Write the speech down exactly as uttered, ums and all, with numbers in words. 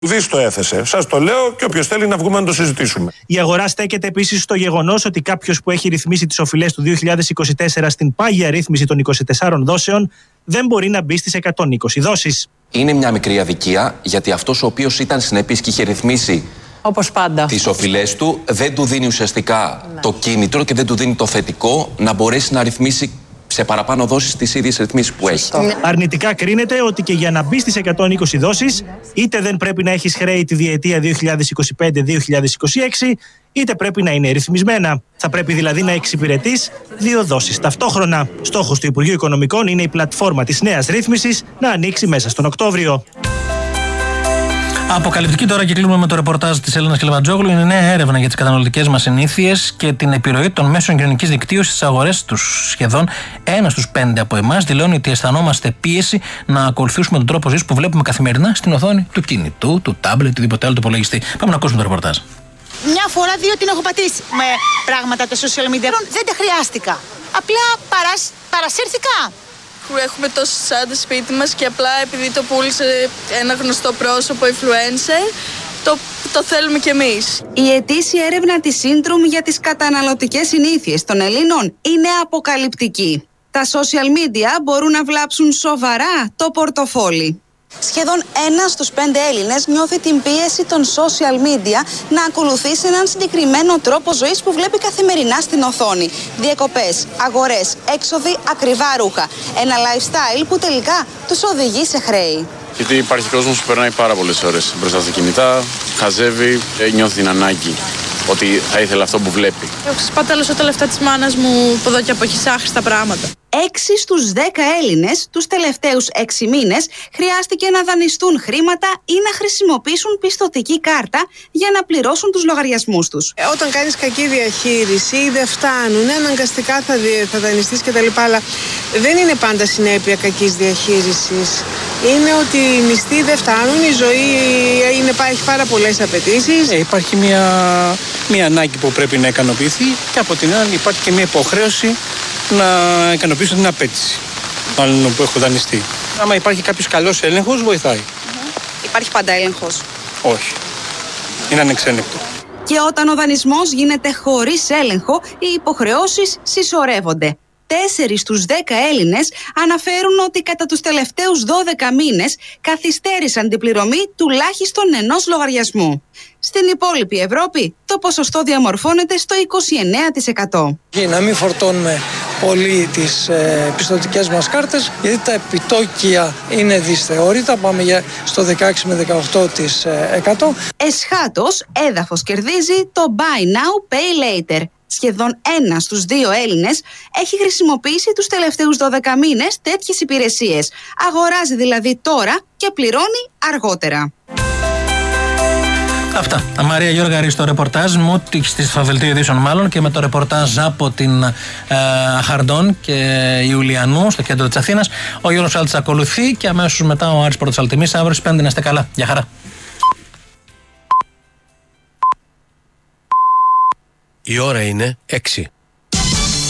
Δις το έθεσε. Σας το λέω και όποιος θέλει να βγούμε να το συζητήσουμε. Η αγορά στέκεται επίσης στο γεγονός ότι κάποιος που έχει ρυθμίσει τις οφειλές του δύο χιλιάδες είκοσι τέσσερα στην πάγια ρύθμιση των είκοσι τεσσάρων δόσεων δεν μπορεί να μπει στις εκατόν είκοσι δόσεις. Είναι μια μικρή αδικία, γιατί αυτός ο οποίος ήταν συνεπής και είχε ρυθμίσει όπως πάντα τις οφειλές του, δεν του δίνει ουσιαστικά ναι. το κίνητρο και δεν του δίνει το θετικό να μπορέσει να ρυθμίσει σε παραπάνω δόσεις τις ίδιες ρυθμίσεις που έχει. Αρνητικά κρίνεται ότι και για να μπει στις εκατόν είκοσι δόσεις, είτε δεν πρέπει να έχεις χρέη τη διετία δύο χιλιάδες είκοσι πέντε με δύο χιλιάδες είκοσι έξι, είτε πρέπει να είναι ρυθμισμένα. Θα πρέπει δηλαδή να εξυπηρετείς δύο δόσεις ταυτόχρονα. Στόχος του Υπουργείου Οικονομικών είναι η πλατφόρμα της νέας ρύθμισης να ανοίξει μέσα στον Οκτώβριο. Αποκαλυπτική τώρα και κλείνουμε με το ρεπορτάζ της Έλενας Κελεβατζόγλου. Είναι νέα έρευνα για τις καταναλωτικές μας συνήθειες και την επιρροή των μέσων κοινωνικής δικτύωσης στις αγορές τους. Σχεδόν ένα στους πέντε από εμάς δηλώνει ότι αισθανόμαστε πίεση να ακολουθήσουμε τον τρόπο ζωής που βλέπουμε καθημερινά στην οθόνη του κινητού, του τάμπλετ, οτιδήποτε άλλο του υπολογιστή. Πάμε να ακούσουμε το ρεπορτάζ. Μια φορά, δύο την έχω πατήσει. Με πράγματα τα social media δεν τα χρειάστηκα. Απλά παρασ... παρασύρθηκα. Έχουμε τόσους τσάντες σπίτι μας και απλά επειδή το πούλησε ένα γνωστό πρόσωπο influencer, το, το θέλουμε κι εμείς. Η ετήσια έρευνα της Syndrom για τις καταναλωτικές συνήθειες των Ελλήνων είναι αποκαλυπτική. Τα social media μπορούν να βλάψουν σοβαρά το πορτοφόλι. Σχεδόν ένας στους πέντε Έλληνες νιώθει την πίεση των social media να ακολουθήσει έναν συγκεκριμένο τρόπο ζωής που βλέπει καθημερινά στην οθόνη. Διακοπές, αγορές, έξοδοι, ακριβά ρούχα. Ένα lifestyle που τελικά τους οδηγεί σε χρέη. Γιατί υπάρχει κόσμος που περνάει πάρα πολλές ώρες μπροστά στα κινητά, χαζεύει, νιώθει την ανάγκη ότι θα ήθελε αυτό που βλέπει. Έχω σπαταλώσει τα λεφτά της μάνας μου από εδώ και από εκεί άχρηστα πράγματα. Έξι στους δέκα Έλληνες τους τελευταίους έξι μήνες χρειάστηκε να δανειστούν χρήματα ή να χρησιμοποιήσουν πιστωτική κάρτα για να πληρώσουν τους λογαριασμούς τους. Ε, όταν κάνεις κακή διαχείριση ή δεν φτάνουν, αναγκαστικά θα, δι, θα δανειστείς κτλ. Αλλά δεν είναι πάντα συνέπεια κακής διαχείρισης. Είναι ότι οι μισθοί δεν φτάνουν, η ζωή είναι, έχει πάρα πολλές απαιτήσεις. Ε, υπάρχει μια, μια ανάγκη που πρέπει να ικανοποιηθεί και από την άλλη υπάρχει και μια υποχρέωση να ικανοποιήσω την απέτηση μάλλον που έχω δανειστεί. Άμα υπάρχει κάποιος καλός έλεγχος, βοηθάει. Mm-hmm. Υπάρχει πάντα έλεγχος? Όχι. Είναι ανεξέλεγκτο. Και όταν ο δανεισμός γίνεται χωρίς έλεγχο, οι υποχρεώσεις συσσωρεύονται. Τέσσερις στους δέκα Έλληνες αναφέρουν ότι κατά τους τελευταίους δώδεκα μήνες καθυστέρησαν την πληρωμή τουλάχιστον ενός λογαριασμού. Στην υπόλοιπη Ευρώπη το ποσοστό διαμορφώνεται στο είκοσι εννέα τοις εκατό. Και να μην φορτώνουμε πολύ τις ε, πιστωτικές μας κάρτες, γιατί τα επιτόκια είναι δυσθεώρητα, πάμε για στο δεκαέξι με δεκαοκτώ τοις εκατό. Εσχάτως έδαφος κερδίζει το Buy Now, Pay Later. Σχεδόν ένα στους δύο Έλληνες έχει χρησιμοποιήσει τους τελευταίους δώδεκα μήνες τέτοιες υπηρεσίες. Αγοράζει δηλαδή τώρα και πληρώνει αργότερα. Αυτά. Τα Μαρία Γιώργαρη στο ρεπορτάζ μου, στη Φαβελτίο Ειδήσεων μάλλον, και με το ρεπορτάζ από την ε, Αχαρντών και Ιουλιανού στο κέντρο της Αθήνας. Ο Γιώργος Σάλτης ακολουθεί και αμέσως μετά ο Άρης Πρωτοσαλτιμής. Αύριο στις πέντε να είστε καλά. Γεια χαρά. Η ώρα είναι έξι.